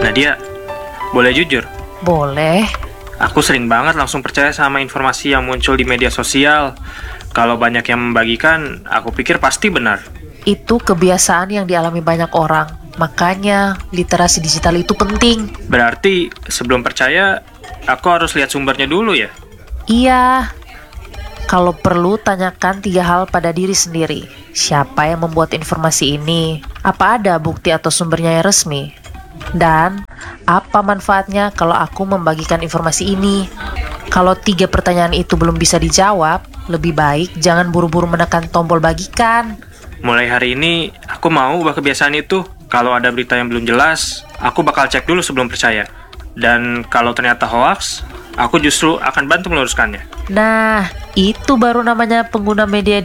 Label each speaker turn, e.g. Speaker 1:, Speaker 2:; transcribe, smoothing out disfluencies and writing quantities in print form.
Speaker 1: Nadia, boleh jujur?
Speaker 2: Boleh.
Speaker 1: Aku sering banget langsung percaya sama informasi yang muncul di media sosial. Kalau banyak yang membagikan, aku pikir pasti benar.
Speaker 2: Itu kebiasaan yang dialami banyak orang. Makanya, literasi digital itu penting.
Speaker 1: Berarti sebelum percaya, aku harus lihat sumbernya dulu ya?
Speaker 2: Iya. Kalau perlu, tanyakan 3 hal pada diri sendiri. Siapa yang membuat informasi ini? Apa ada bukti atau sumbernya yang resmi? Dan apa manfaatnya kalau aku membagikan informasi ini? Kalau 3 pertanyaan itu belum bisa dijawab, lebih baik jangan buru-buru menekan tombol bagikan.
Speaker 1: Mulai hari ini, aku mau ubah kebiasaan itu. Kalau ada berita yang belum jelas, aku bakal cek dulu sebelum percaya. Dan kalau ternyata hoaks, aku justru akan bantu meluruskannya.
Speaker 2: Nah, itu baru namanya pengguna media